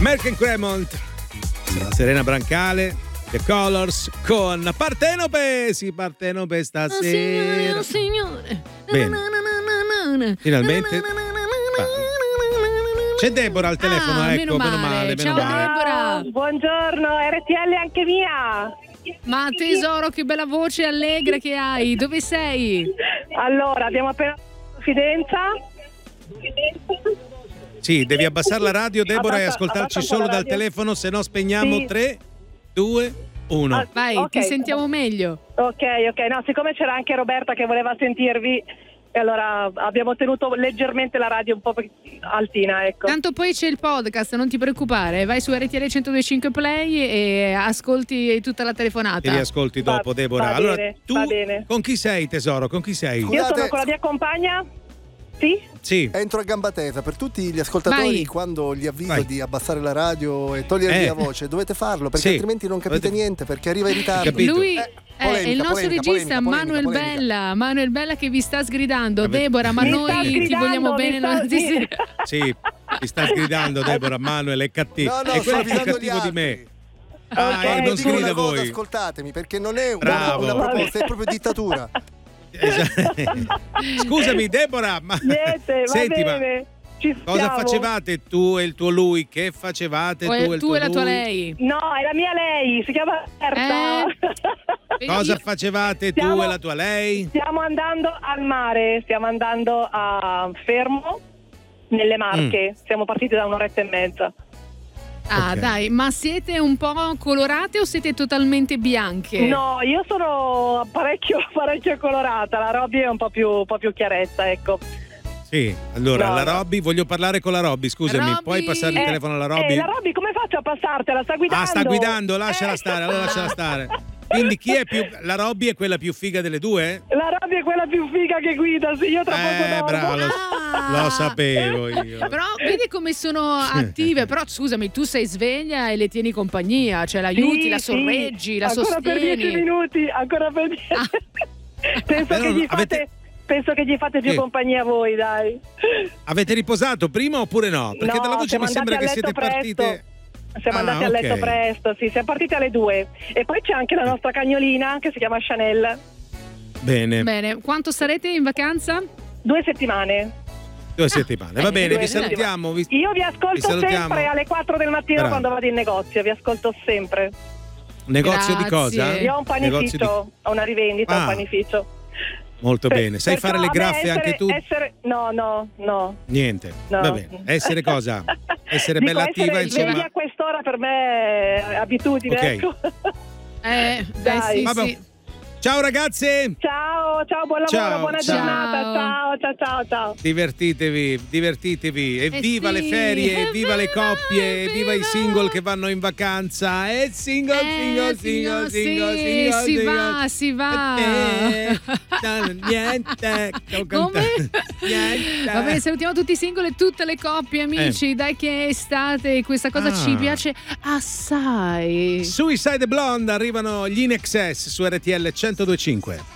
American Cremont, Serena Brancale, The Colors con Partenope. Sì, Partenope stasera. Signore. Bene. Finalmente. C'è Deborah al telefono, ecco, meno male. Ciao Deborah. Buongiorno, RTL anche mia. Ma tesoro, che bella voce allegra che hai. Dove sei? Allora, abbiamo appena confidenza. Sì, devi abbassare la radio, Deborah, e ascoltarci solo dal telefono, se no spegniamo. Sì. 3, 2, 1. Vai, ok. ti sentiamo meglio. Ok, no, siccome c'era anche Roberta che voleva sentirvi, e allora abbiamo tenuto leggermente la radio un po' altina, ecco. Tanto poi c'è il podcast, non ti preoccupare. Vai su RTL 1025 Play e ascolti tutta la telefonata. Ti riascolti dopo, Deborah. va Allora, bene, tu va bene. con chi sei, tesoro? Con chi sei? Io sono con la mia compagna. Sì? Sì. Entro a gamba tesa per tutti gli ascoltatori. Vai. Quando gli avviso Vai. di abbassare la radio e togliervi la voce, dovete farlo perché Sì. altrimenti non capite niente, perché arriva in ritardo. Capito. Lui polemica, è il nostro polemica, regista polemica, polemica. Manuel Bella che vi sta sgridando. Vabbè. Deborah, ma Mi sta noi ti sgridando, vogliamo mi bene. sta- Sì. Sì, ti sta sgridando, Deborah. Manuel è cattivo. No, è quello sto più avvisando gli cattivo di me. altri. Ah, non Dico sgrida una cosa, voi. ascoltatemi, perché non è Bravo. una proposta, è proprio dittatura. Scusami, Deborah, ma Niente, va senti, bene. Ci cosa stiamo. facevate tu e il tuo lui? Che facevate tu e il Tu tuo e la tua lui? lei. No, è la mia lei, si chiama Roberta. Cosa facevate tu Stiamo- e la tua lei? Stiamo andando al mare, stiamo andando a Fermo, nelle Marche. Siamo partiti da un'oretta e mezza. Ah, Ok. dai, ma siete un po' colorate o siete totalmente bianche? No, io sono parecchio colorata, la Robby è un po' più chiaretta, ecco. Sì, allora, No, la no. Robby, voglio parlare con la Robby, scusami, Robby! puoi passare il telefono alla Robby? La Robby come faccio a passartela? Sta guidando. Ah, sta guidando, lasciala stare, allora lasciala stare. Quindi chi è più... La Robby è quella più figa delle due? La Robby è quella più figa che guida, sì, io tra poco dormo. Bravo, lo sapevo io. Però vedi come sono attive. Però scusami, tu sei sveglia e le tieni compagnia, cioè l'aiuti, Sì, la sì. sorreggi, la ancora sostieni. per 10 minuti, ancora per 10. Penso, Però che gli avete- penso che gli fate più Sì. compagnia a voi, dai. Avete riposato prima oppure no? Perché No, dalla voce siamo mi sembra che andati a siete letto partite... Siamo andati a ok. letto presto, sì, siamo partiti alle 2. E poi c'è anche la nostra cagnolina che si chiama Chanel. Bene, Bene, quanto sarete in vacanza? 2 settimane. 2 settimane. Va bene, vi due salutiamo. Io vi ascolto salutiamo. sempre alle 4 del mattino Bravo. quando vado in negozio, vi ascolto sempre. Negozio di Grazie. cosa? Io ho un panificio, Negozio di- ho una rivendita, Ah. un panificio. Molto bene. Sai Perciò, fare le vabbè, graffe anche tu? No. Niente. No. Va bene. Essere cosa? Essere Dico, bella attiva, essere svegli insomma. a quest'ora per me è abitudine, Ok. ecco. Dai, Dai. sì, Vabbè. sì. Ciao ragazze! Ciao, buon lavoro, Ciao, buona ciao. giornata. Ciao. Divertitevi. Evviva le sì, ferie, evviva le coppie, evviva i evviva. single che vanno in vacanza. E single. Sì, si va. Niente. Come? Niente. Va bene, salutiamo tutti i singoli e tutte le coppie, amici. Dai che è estate, questa cosa Ah. ci piace assai. Suicide Blonde, arrivano gli In Excess su RTL 102.5.